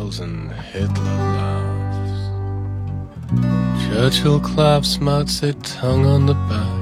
smiles and Hitler laughs. Churchill claps Mao Zedong on the back.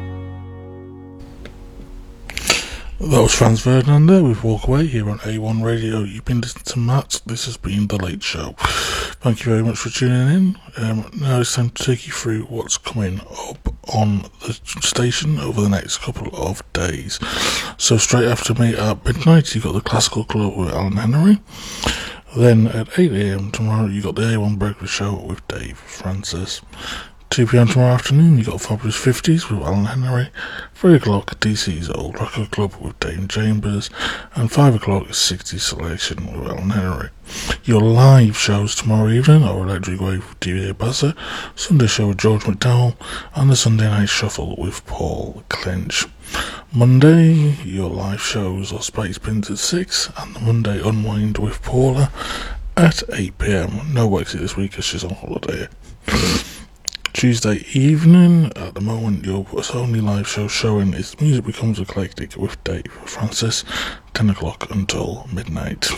That was Franz Ferdinand there with Walk Away here on A1 Radio. You've been listening to Matt. This has been The Late Show. Thank you very much for tuning in. Now it's time to take you through what's coming up on the station over the next couple of days. So straight after me at midnight, you've got the Classical Club with Alan Henry. Then at 8 AM tomorrow, you've got the A1 Breakfast Show with Dave Francis. 2 PM tomorrow afternoon, you got Fabulous 50s with Alan Henry. 3 o'clock, DC's Old Record Club with Dave Chambers. And 5 o'clock, 60s Selection with Alan Henry. Your live shows tomorrow evening are Electric Wave with DVA Bassett, Sunday Show with George McDowell, and the Sunday Night Shuffle with Paul Clinch. Monday, your live shows are Space Pins at 6, and the Monday Unwind with Paula at 8 PM. No Wexy this week as she's on holiday. Tuesday evening, at the moment, your only live show showing is Music Becomes Eclectic with Dave Francis, 10 o'clock until midnight.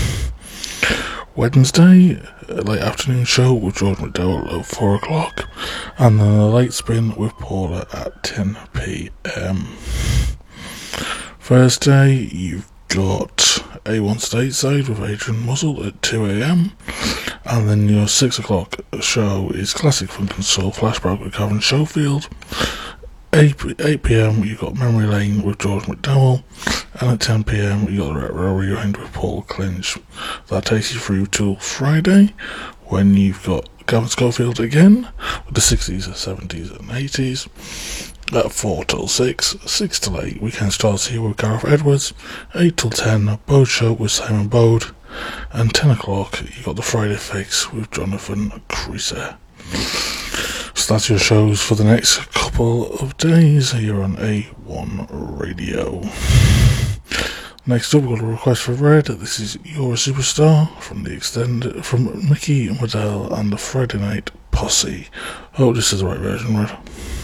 Wednesday, late afternoon show with George McDowell at 4 o'clock, and then a late spin with Paula at 10 PM. Thursday, you've got A1 Stateside with Adrian Muzzle at 2 AM, and then your 6 o'clock show is Classic Funk and Soul Flashback with Kevin Schofield. 8 PM, you've got Memory Lane with George McDowell, and at 10 PM, you've got the Retro Rewind with Paul Clinch. That takes you through till Friday, when you've got Gavin Schofield again, with the 60s, 70s, and 80s. At 4 till 6, 6 till 8, Weekend Starts Here with Gareth Edwards. 8 till 10, Bode Show with Simon Bode. And 10 o'clock, you got the Friday Fix with Jonathan Creaser. So that's your shows for the next couple of days here on A1 Radio. Next up, we've got a request for Red. This is You're a Superstar from from Mickey Modell and the Friday Night Posse. Oh, this is the right version, Red.